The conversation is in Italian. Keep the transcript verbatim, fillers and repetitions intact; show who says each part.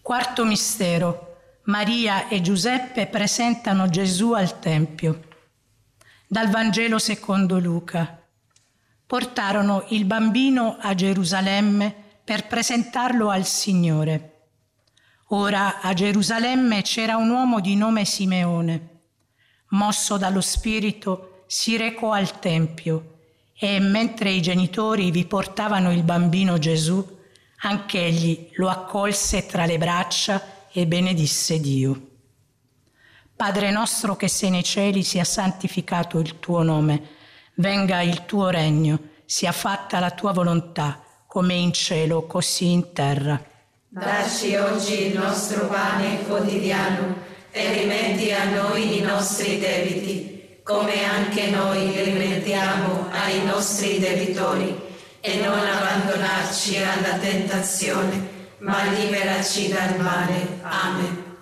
Speaker 1: Quarto mistero. Maria e Giuseppe presentano Gesù al Tempio. Dal Vangelo secondo Luca. Portarono il bambino a Gerusalemme per presentarlo al Signore. Ora a Gerusalemme c'era un uomo di nome Simeone. Mosso dallo Spirito si recò al Tempio e mentre i genitori vi portavano il bambino Gesù, anch'egli lo accolse tra le braccia e benedisse Dio. Padre nostro che sei nei cieli, sia santificato il tuo nome, venga il tuo regno, sia fatta la tua volontà, come in cielo, così in terra.
Speaker 2: Dacci oggi il nostro pane quotidiano e rimetti a noi i nostri debiti, come anche noi rimettiamo ai nostri debitori. E non abbandonarci alla tentazione, ma liberaci dal male. Amen.